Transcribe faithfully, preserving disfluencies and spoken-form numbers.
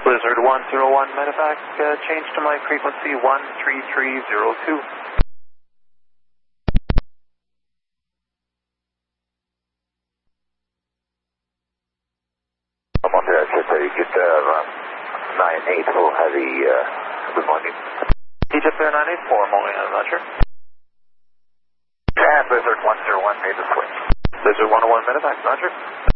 Blizzard one zero one medevac, uh, change to my frequency one three three zero two. I'm on there, just so you get uh, nine eight full heavy, uh, good morning. Egypt Air nine eight four, morning, I'm not sure. And Blizzard one zero one made the switch. Blizzard one oh one medevac, Roger.